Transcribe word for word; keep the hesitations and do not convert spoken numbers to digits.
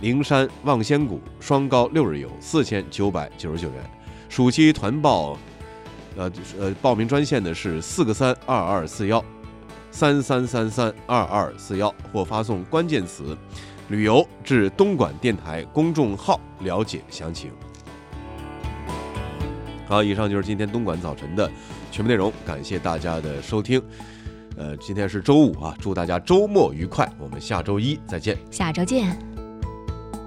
灵山望仙谷双高六日游四千九百九十九元。暑期团报，呃呃，报名专线呢是四个三二二四幺三三三三二二四幺，或发送关键词“旅游”至东莞电台公众号了解详情。好，以上就是今天东莞早晨的全部内容，感谢大家的收听。呃，今天是周五啊，祝大家周末愉快，我们下周一再见。 下周见。